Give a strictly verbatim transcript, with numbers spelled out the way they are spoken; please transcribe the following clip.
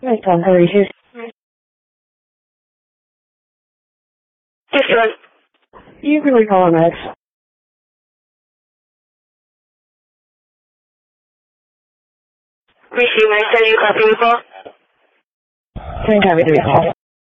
Right, Tom, how are you? Just one. You can recall on X. Receiver, send you a copy recall. Can copy the recall.